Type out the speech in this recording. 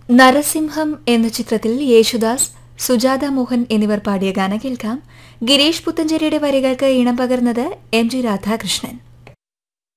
നരസിംഹം എന്ന ചിത്രത്തിൽ യേശുദാസ്, സുജാത മോഹൻ എന്നിവർ പാടിയ ഗാനം കേൾക്കാം. ഗിരീഷ് പുത്തഞ്ചേരിയുടെ വരികൾക്ക് ഈണം പകർന്നത് എം ജി രാധാകൃഷ്ണൻ.